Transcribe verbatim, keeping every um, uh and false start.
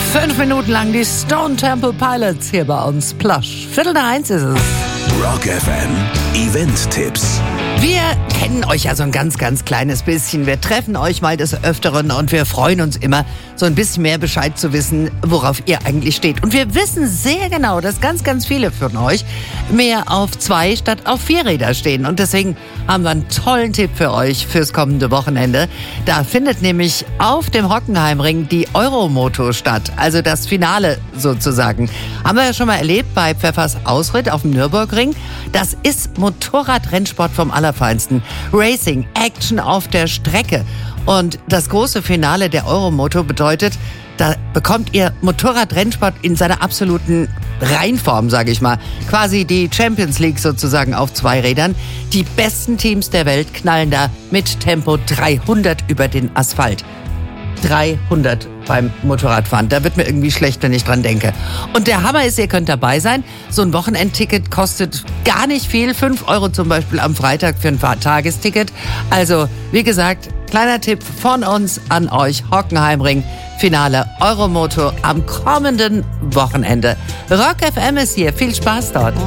Fünf Minuten lang die Stone Temple Pilots hier bei uns. Plush. Viertel nach eins ist es. Rock F M Event-Tipps. Wir kennen euch ja so ein ganz, ganz kleines bisschen. Wir treffen euch mal des Öfteren und wir freuen uns immer, so ein bisschen mehr Bescheid zu wissen, worauf ihr eigentlich steht. Und wir wissen sehr genau, dass ganz, ganz viele von euch mehr auf zwei statt auf vier Räder stehen. Und deswegen haben wir einen tollen Tipp für euch fürs kommende Wochenende. Da findet nämlich auf dem Hockenheimring die Euromoto statt. Also das Finale sozusagen. Haben wir ja schon mal erlebt bei Pfeffers Ausritt auf dem Nürburgring. Das ist Motorradrennsport vom Allerfeinsten. Racing, Action auf der Strecke. Und das große Finale der Euromoto bedeutet, da bekommt ihr Motorradrennsport in seiner absoluten Reinform, sage ich mal. Quasi die Champions League sozusagen auf zwei Rädern. Die besten Teams der Welt knallen da mit Tempo dreihundert über den Asphalt. dreihundert beim Motorradfahren. Da wird mir irgendwie schlecht, wenn ich dran denke. Und der Hammer ist, ihr könnt dabei sein. So ein Wochenendticket kostet gar nicht viel. fünf Euro zum Beispiel am Freitag für ein Tagesticket. Also, wie gesagt, kleiner Tipp von uns an euch. Hockenheimring, Finale Euromoto am kommenden Wochenende. Rock F M ist hier. Viel Spaß dort.